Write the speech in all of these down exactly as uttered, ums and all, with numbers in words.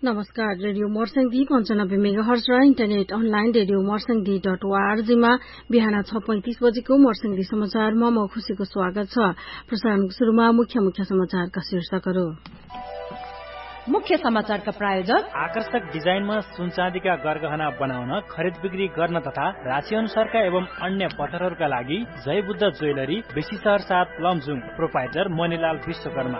नमस्कार, रेडियो मोर्संगदी पञ्चानब्बे मेगाहर्ज र इन्टरनेट अनलाइन रेडियो मोर्संगदी डट ओआरजीमा बिहान छ पैंतिस बजेको मोर्संगदी समाचारमा म खुशीको स्वागत छ। प्रसारणको शुरूमा मुख्य मुख्य समाचारका शीर्षकहरू। मुख्य समाचारका प्रायोजक आकर्षक डिजाइनमा सुनचाँदीका गरगहना बनाउन, खरिद बिक्री गर्न तथा राशि अनुसारका एवं अन्य पत्थरहरूका लागि जय बुद्ध ज्वेलरी, बेसी शहर सात, लमजुङ। प्रोपाइटर मणिलाल विश्वकर्मा।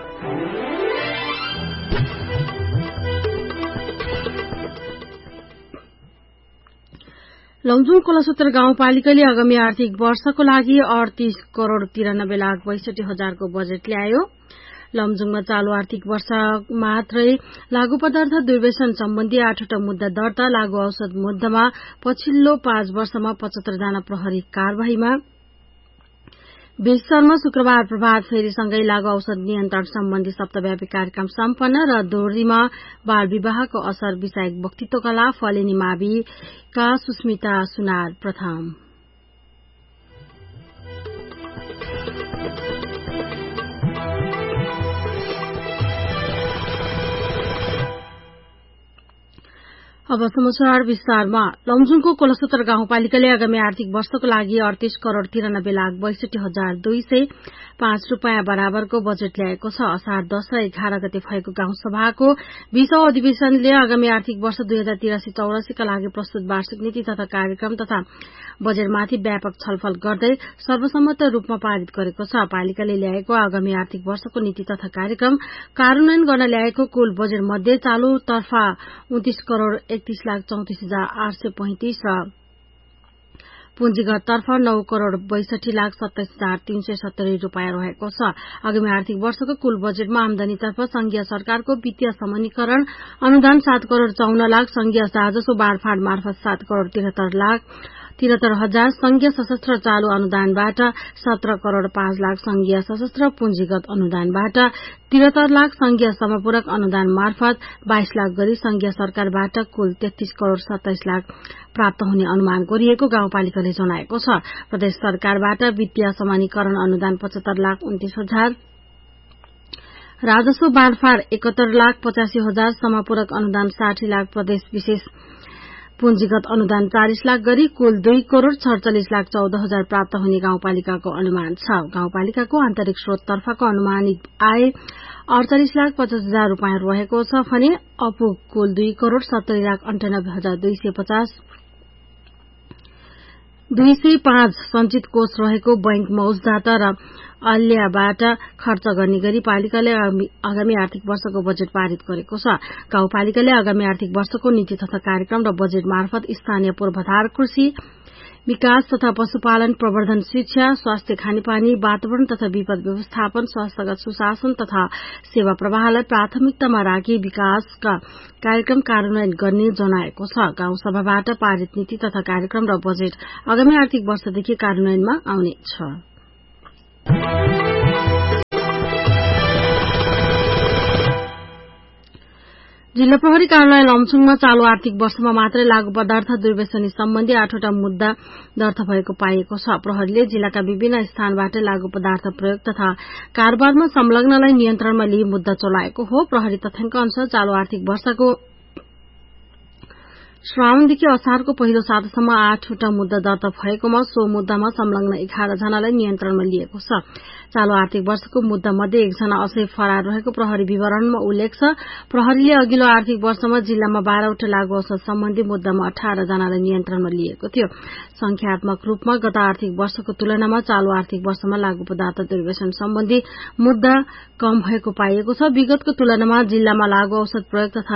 लमजुङ कोलसूत्र गाउँपालिकाले आगामी आर्थिक वर्षको लागि अडतीस करोड़ तिरानब्बे लाख बैसठी हजारको बजेट ल्यायो। लमजुङमा चालू आर्थिक वर्ष मात्रै लागू पदार्थ दुर्व्यसन सम्बन्धी आठवटा मुद्दा दर्ता। लागू औषध मुद्दामा पछिल्लो पाँच वर्षमा पचहत्तर जना प्रहरी कार्यवाहीमा। बेलसरमा शुक्रबार प्रभात फेरीसँगै लागू औषध नियन्त्रण सम्बन्धी सप्ताहव्यापी कार्यक्रम सम्पन्न र दोर्जीमा बाल विवाहको असर विषयक वक्तित्व कला फलेनी माविका सुस्मिता सुनार प्रथम। अब समाचार विस्तारमा। लमजुङको कोलसूत्र गाउँपालिकाले आगामी आर्थिक वर्षको लागि अडतीस करोड़ तिरानब्बे लाख बैसठी हजार दुई सय पाँच रूपियाँ बराबरको बजेट ल्याएको छ। असार दश र एघार गते भएको गाउँसभाको बीसौं अधिवेशनले आगामी आर्थिक वर्ष दुई हजार तिरासी चौरासीका लागि प्रस्तुत वार्षिक नीति तथा कार्यक्रम तथा बजेटमाथि व्यापक छलफल गर्दै सर्वसम्मत रूपमा पारित गरेको छ। पालिकाले ल्याएको आगामी आर्थिक वर्षको नीति तथा कार्यक्रम कार्यान्वयन गर्न ल्याएको कुल बजेट मध्ये चालू तर्फा उन्तीस करोड़ एकतीस लाख चौतिस हजार आठ सय पैंतिस र पुँजीगत तर्फ नौ करोड़ बैसठी लाख सत्ताइस हजार तीन सय सत्तरी रूपियाँ रहेको छ। आगामी आर्थिक वर्षको कुल बजेटमा आमदानीतर्फ संघीय सरकारको वित्तीय समन्वीकरण अनुदान सात करोड़ चौन्न लाख, संघीय राजस्व बाँडफाँड मार्फत सात करोड़ तिहत्तर लाख तिहत्तर हजार, संघीय सशस्त्र चालू अनुदानबाट सत्र करोड़ पाँच लाख, संघीय सशस्त्र पुँजीगत अनुदानबाट तिहत्तर लाख, संघीय समपूरक अनुदान मार्फत बाइस लाख गरी संघीय सरकारबाट कुल तेत्तीस करोड़ सत्ताइस लाख प्राप्त हुने अनुमान गरिएको गाउँपालिकाले जनाएको छ। प्रदेश सरकारबाट वित्तीय समानीकरण अनुदान पचहत्तर लाख उन्तीस हजार, राजस्व बाँडफाँड एकहत्तर लाख पचासी हजार, समपूरक अनुदान साठी लाख, प्रदेश विशेष पुँजीगत अनुदान चालिस लाख गरी कुल दुई करोड़ सड़चालिस लाख चौध हजार प्राप्त हुने गाउँपालिकाको अनुमान छ। गाउँपालिकाको आन्तरिक स्रोत तर्फको अनुमानित आय अड़चालिस लाख पचास हजार रूपियाँ रहेको छ भने अपुग कुल दुई करोड़ सत्तरी लाख अन्ठानब्बे हजार दुई सय पचास दुई सय पाँच संचित कोष रहेको बैंक मौजदाता र अल्यबाट खर्च गर्ने गरी पालिकाले आगामी आर्थिक वर्षको बजेट पारित गरेको छ। गाउँपालिकाले आगामी आर्थिक वर्षको नीति तथा कार्यक्रम र बजेट मार्फत स्थानीय पूर्वाधार कृषि विकास तथा पशुपालन, प्रवर्धन, शिक्षा, स्वास्थ्य, खानेपानी, वातावरण तथा विपद व्यवस्थापन, स्वास्थ्यगत सुशासन तथा सेवा प्रवाहलाई प्राथमिकतामा राखी विकासका कार्यक्रम कार्यान्वयन गर्ने जनाएको छ। गाउँसभाबाट पारित नीति तथा कार्यक्रम र बजेट आगामी आर्थिक वर्षदेखि कार्यान्वयनमा आउनेछ। जिल्ला प्रहरी कार्यालय लमजुङमा चालू आर्थिक वर्षमा मात्रै लागू पदार्थ दुर्व्यसनी सम्बन्धी आठवटा मुद्दा दर्ता भएको पाइएको छ। प्रहरीले जिल्लाका विभिन्न स्थानबाट लागू पदार्थ प्रयोग तथा कारोबारमा संलग्नलाई नियन्त्रणमा लिई मुद्दा चलाएको हो। प्रहरी तथ्याङ्क अनुसार चालू आर्थिक वर्षको श्रावणदेखि असारको पहिलो सातासम्म आठवटा मुद्दा दर्ता भएकोमा सो मुद्दामा संलग्न एघार जनालाई नियन्त्रणमा लिएको छ। चालू आर्थिक वर्षको मुद्दा मध्ये एकजना अझै फरार रहेको प्रहरी विवरणमा उल्लेख छ। प्रहरीले अघिल्लो आर्थिक वर्षमा जिल्लामा बाह्रवटा लागू औषध सम्बन्धी मुद्दामा अठार जनालाई नियन्त्रणमा लिएको थियो। संख्यात्मक रूपमा गत आर्थिक वर्षको तुलनामा चालू आर्थिक वर्षमा लागू पदार्थ दुर्व्यसन सम्बन्धी मुद्दा कम भएको पाइएको छ। विगतको तुलनामा जिल्लामा लागू औषध प्रयोग तथा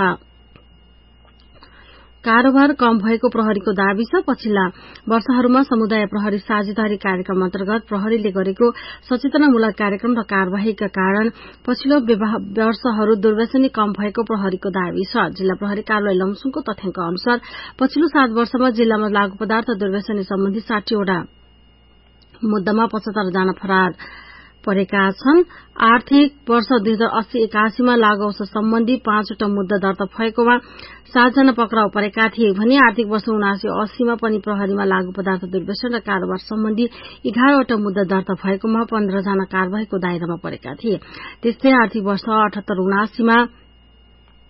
कारोबार कम भएको प्रहरीको दावी छ। पछिल्ला वर्षहरूमा समुदाय प्रहरी साझेदारी कार्यक्रम अन्तर्गत प्रहरीले गरेको सचेतनामूलक कार्यक्रम र कार्यवाहीका कारण पछिल्लो वर्षहरू दुर्व्यसनी कम भएको प्रहरीको दावी छ। जिल्ला प्रहरी कार्यालय लमजुङको तथ्याङ्क अनुसार पछिल्लो सात वर्षमा जिल्लामा लागू पदार्थ दुर्व्यसनी सम्बन्धी साठीवटा मुद्दामा पचहत्तर जना फरार परेका छन्। आर्थिक वर्ष दुई हजार अस्सी एकासीमा लागू औषध सम्बन्धी पाँचवटा मुद्दा दर्ता भएकोमा सातजना पक्राउ परेका थिए भने आर्थिक वर्ष उनासी अस्सीमा पनि प्रहरीमा लागू पदार्थ दुर्व्यसन र कारोबार सम्बन्धी एघारवटा मुद्दा दर्ता भएकोमा पन्ध्र जना कार्यवाहीको दायरामा परेका थिए। त्यस्तै आर्थिक वर्ष अठहत्तर उनासीमा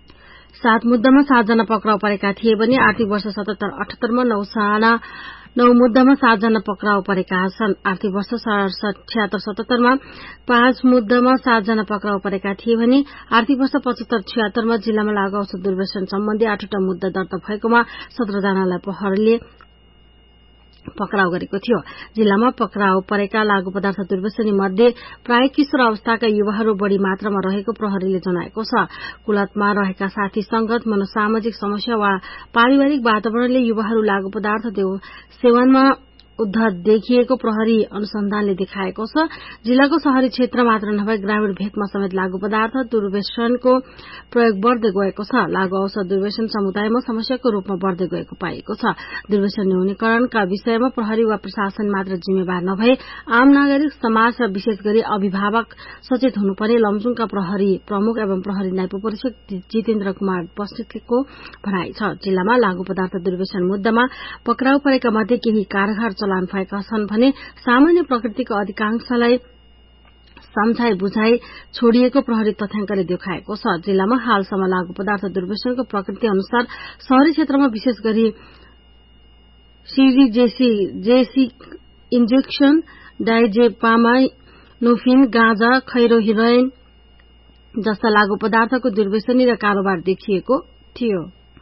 सात मुद्दामा सातजना पक्राउ परेका थिए भने आर्थिक वर्ष सतहत्तर अठहत्तरमा नौजना नौ मुद्दामा सातजना पक्राउ परेका छन्। आर्थिक वर्ष छ्यात्तर सतहत्तरमा पाँच मुद्दामा सातजना पक्राउ परेका थिए भने आर्थिक वर्ष पचहत्तर छिहत्तरमा जिल्लामा लागू औषध दुर्व्यसन सम्बन्धी आठवटा मुद्दा दर्ता भएकोमा सत्रजनालाई प्रहरीले पक्राउ गरेको थियो। जिल्लामा पक्राउ परेका लागू पदार्थ दुर्व्यसनी मध्ये प्राय किशोर अवस्थाका युवाहरू बढ़ी मात्रामा रहेको प्रहरीले जनाएको छ। कुलतमा रहेका साथी संगत, मनोसामाजिक समस्या वा पारिवारिक वातावरणले युवाहरू लागू पदार्थ सेवनमा उद्धत देखिएको प्रहरी अनुसन्धानले देखाएको छ। जिल्लाको शहरी क्षेत्र मात्र नभए ग्रामीण भेगमा समेत लागू पदार्थ दुर्व्यसनको प्रयोग बढ़दै गएको छ। लागू औषध दुर्व्यसन समुदायमा समस्याको रूपमा बढ़दै गएको पाइएको छ। दुर्व्यसन न्यूनीकरणका विषयमा प्रहरी वा प्रशासन मात्र जिम्मेवार नभए आम नागरिक समाज र विशेष गरी अभिभावक सचेत हुनुपर्ने लमजुङका प्रहरी प्रमुख एवं प्रहरी नायब परीक्षक जितेन्द्र कुमार बस्नेतको भनाइ छ। जिल्लामा लागू पदार्थ दुर्व्यसन मुद्दामा पक्राउ परेका मध्ये केही कारखाना चलान भएका छन् भने सामान्य प्रकृतिको अधिकांशलाई सम्झाई बुझाई छोडिएको प्रहरी तथ्याङ्कले देखाएको छ। जिल्लामा हालसम्म लागू पदार्थ दुर्व्यसनको प्रकृति अनुसार शहरी क्षेत्रमा विशेष गरी सीरीजेसी इन्जेक्सन, डाइजेपामाइनोफिन, गाँजा, खैरो, हेरोइन जस्ता लागू पदार्थको दुर्व्यसनी र कारोबार देखिएको थियो।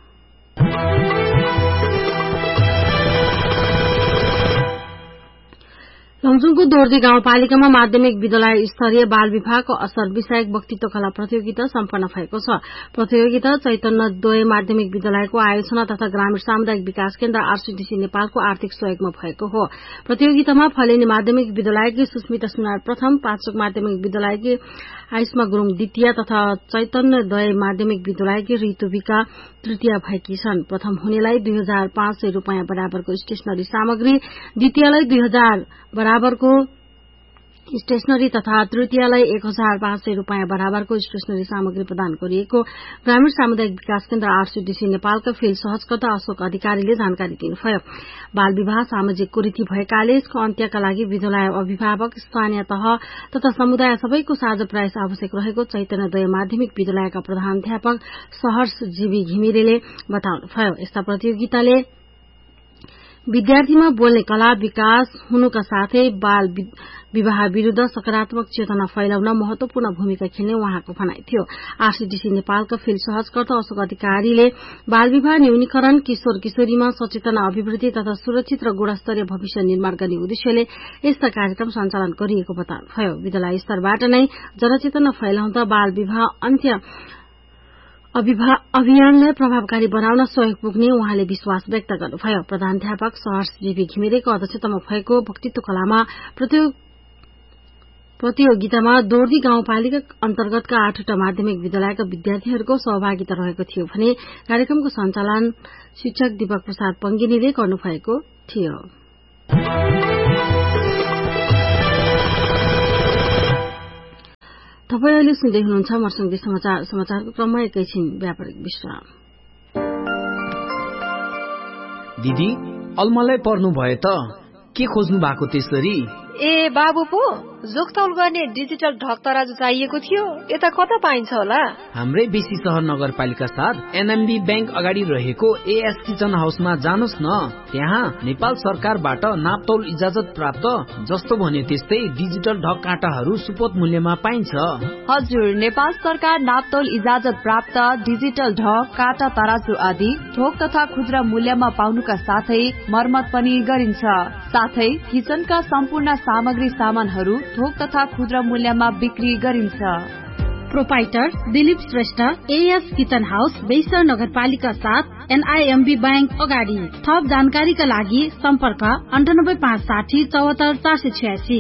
लमजुङको दोर्जी गाउँपालिकामा माध्यमिक विद्यालय स्तरीय बाल विभागको असर विषयक वक्तित्व कला प्रतियोगिता सम्पन्न भएको छ। प्रतियोगिता चैतन्य द्वय माध्यमिक विद्यालयको आयोजना तथा ग्रामीण सामुदायिक विकास केन्द्र आरसीडीसी नेपालको आर्थिक सहयोगमा भएको हो। प्रतियोगितामा फलेनी माध्यमिक विद्यालयकी सुस्मिता सुनार प्रथम, पाँचचोक माध्यमिक विद्यालयकी आयुष्मा गुरूङ द्वितीय तथा चैतन्य द्वय माध्यमिक विद्यालयकी ऋतुविका तृतीय भएकी छन्। प्रथम हुनेलाई दुई हजार पाँच सय रूपियाँ बराबरको स्टेशनरी सामग्री, द्वितीयलाई दुई हजार बराबरको स्टेशनरी तथा तृतीयलाई एक हजार पाँच सय रूपियाँ बराबरको स्टेशनरी सामग्री प्रदान गरिएको ग्रामीण सामुदायिक विकास केन्द्र आरसीडीसी नेपालका फिल्ड सहजकर्ता अशोक अधिकारीले जानकारी दिनुभयो। बाल विवाह सामाजिक कुरीति भएकाले यसको अन्त्यका लागि विद्यालय अभिभावक, स्थानीय तह तथा समुदाय सबैको साझा प्रयास आवश्यक रहेको चैतन्यद्वय माध्यमिक विद्यालयका प्रधानाध्यापक सहर्ष जीवी घिमिरेले बताउनुभयो। यस्ता प्रतियोगिताले विद्यार्थीमा बोल्ने कला विकास हुनुका साथै बाल विवाह विरूद्ध सकारात्मक चेतना फैलाउन महत्वपूर्ण भूमिका खेल्ने उहाँको भनाइ थियो। आरसीडीसी नेपालका फिल्ड सहजकर्ता अशोक अधिकारीले बाल विवाह न्यूनीकरण, किशोर किशोरीमा सचेतना अभिवृद्धि तथा सुरक्षित र गुणस्तरीय भविष्य निर्माण गर्ने उद्देश्यले यस्ता कार्यक्रम सञ्चालन गरिएको बताउनुभयो। विद्यालय स्तरबाट नै जनचेतना फैलाउँदा बाल विवाह अन्त्य अभियानलाई प्रभावकारी बनाउन सहयोग पुग्ने उहाँले विश्वास व्यक्त गर्नुभयो। प्रधानाध्यापक सहर्ष जीवी घिमिरेको अध्यक्षतामा भएको वक्तित्व कलामा प्रतियोगितामा दोर्जी गाउँपालिका अन्तर्गतका आठवटा माध्यमिक विद्यालयका विद्यार्थीहरूको सहभागिता रहेको थियो भने कार्यक्रमको सञ्चालन शिक्षक दीपक प्रसाद पंगिनीले गर्नुभएको थियो। तपाईं अहिले सुन्दै हुनुहुन्छ मर्सङ्गी समाचार। समाचारको क्रममा एकैछिन व्यापारिक विश्राम। दिदी अलमलै पर्नु भयो त के खोज्नु भएको त्यसरी? ए बाबु पो जोखतौल गर्ने डिजिटल ढक तराजु चाहिएको थियो। यता कता पाइन्छ होला? हाम्रै बेसी सहर नगरपालिका साथ एनएमबी बैंक अगाडि रहेको एएस किचन हाउसमा जानुस् न। त्यहाँ नेपाल सरकारबाट नापतौल इजाजत प्राप्त जस्तो भन्यो त्यस्तै डिजिटल ढक काँटाहरू सुपथ मूल्यमा पाइन्छ। हजुर, नेपाल सरकार नापतौल इजाजत प्राप्त डिजिटल ढक काँटा तराजु आदि थोक तथा खुद्रा मूल्यमा पाउनुका साथै मर्मत पनि गरिन्छ। साथै किचनका सम्पूर्ण सामग्री सामानहरू थोक तथा खुद्रा मूल्यमा बिक्री गरिन्छ। Proprietor Dilip Shrestha, as kitchen house, बेसर नगरपालिका साथ एनआईएमबी बैंक अगाडि। थप जानकारीका लागि सम्पर्क अन्ठानब्बे पाँच साठी चौहत्तर चार सय छयासी।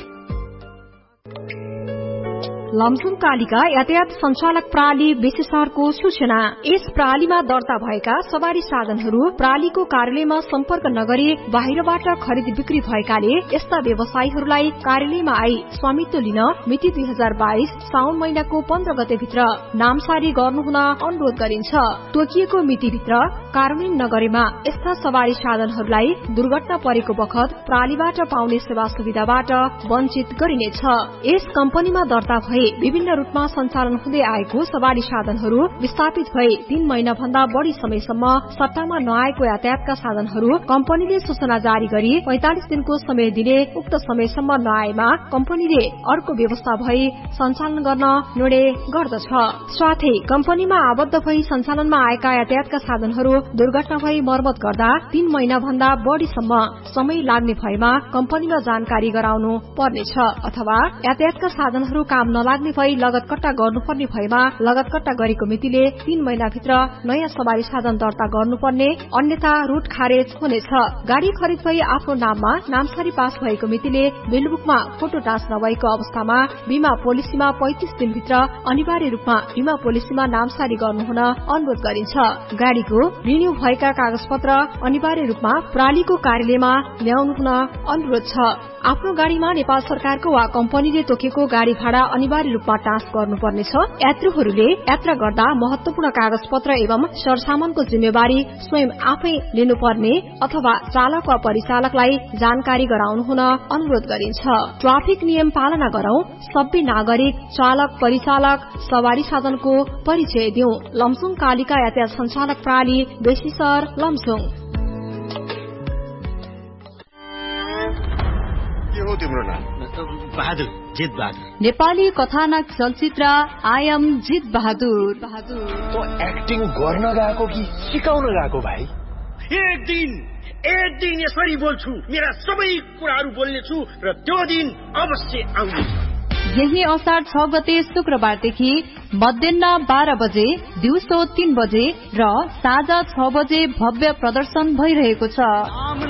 लमजुङ कालिका यातायात संचालक प्रणाली विशेषहरूको सूचना। यस प्रणालीमा दर्ता भएका सवारी साधनहरू प्रणालीको कार्यालयमा सम्पर्क नगरी बाहिरबाट खरिद बिक्री भएकाले यस्ता व्यवसायीहरूलाई कार्यालयमा आई स्वामित्व लिन मिति दुई हजार बाइस साउन महिनाको पन्ध्र गते भित्र नामसारी गर्नुहुन अनुरोध गरिन्छ। तोकिएको मितिभित्र कार्यान्वयन नगरेमा यस्ता सवारी साधनहरूलाई दुर्घटना परेको बखत प्रणालीबाट पाउने सेवा सुविधाबाट वञ्चित गरिनेछ। यस कम्पनीमा दर्ता भए विभिन्न रूपमा सञ्चालन हुँदै आएको सवारी साधनहरू विस्थापित भए तीन महिना भन्दा बढ़ी समयसम्म सट्टामा नआएको यातायातका साधनहरू कम्पनीले सूचना जारी गरी पैंतालिस दिनको समय दिने उक्त समयसम्म नआएमा कम्पनीले अर्को व्यवस्था भई सञ्चालन गर्न निर्णय गर्दछ। साथै कम्पनीमा आबद्ध भई सञ्चालनमा आएका यातायातका साधनहरू दुर्घटना भई मर्मत गर्दा तीन महिना भन्दा बढ़ीसम्म समय लाग्ने भएमा कम्पनीमा जानकारी गराउनु पर्नेछ अथवा यातायातका साधनहरू काम नलाग्ने भई लगतकट्टा गर्नुपर्ने भएमा लगतकट्टा गरेको मितिले तीन महिनाभित्र नयाँ सवारी साधन दर्ता गर्नुपर्ने, अन्यथा रूट खारेज हुनेछ। गाड़ी खरिद भई आफ्नो नाममा नामसारी पास भएको मितिले बिलबुकमा फोटो टाँच नभएको अवस्थामा बीमा पोलिसीमा पैंतिस दिनभित्र अनिवार्य रूपमा बीमा पोलिसीमा नामसारी गर्नुहुन अनुरोध गरिन्छ। गाड़ीको रिन्यू भएका कागज पत्र अनिवार्य रूपमा प्रणालीको कार्यालयमा ल्याउनु हुन अनुरोध छ। आफ्नो गाड़ीमा नेपाल सरकारको वा कम्पनीले तोकेको गाड़ी भाडा अनिवार्य रूपमा टाँच गर्नुपर्नेछ। यात्रुहरूले यात्रा गर्दा महत्वपूर्ण कागज पत्र एवं सरसामानको जिम्मेवारी स्वयं आफै लिनुपर्ने अथवा चालक वा परिचालकलाई जानकारी गराउनु हुन अनुरोध गरिन्छ। ट्राफिक नियम पालना गरौं, सबै नागरिक, चालक, परिचालक, सवारी साधनको परिचय दिउँ। लमजुङ कालिका यातायात संचालक प्रणाली, बेसीसर, लमजुङ। तिम्रो नाम? बहादुर, जित बहादुर। नेपाली कथानक चलचित्र आई एम जित बहादुर। तो एक्टिङ गर्न गएको कि सिकाउन गएको भाइ? एक दिन एक दिन यसरी बोल्छु, मेरा सबै कुराहरू बोल्नेछु र त्यो दिन अवश्य आउनेछ। यही असार छ गते शुक्रबारदेखि मध्याह बाह्र बजे, दिउँसो तीन बजे र साँझ छ बजे भव्य प्रदर्शन भइरहेको छ।